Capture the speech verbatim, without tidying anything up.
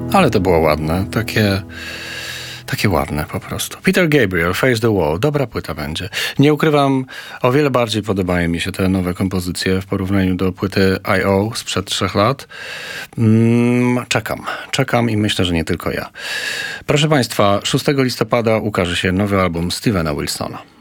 Ale to było ładne, takie... Takie ładne po prostu. Peter Gabriel, Face the Wall. Dobra płyta będzie. Nie ukrywam, o wiele bardziej podobają mi się te nowe kompozycje w porównaniu do płyty I O sprzed trzech lat. Mm, czekam. Czekam i myślę, że nie tylko ja. Proszę Państwa, szóstego listopada ukaże się nowy album Stevena Wilsona.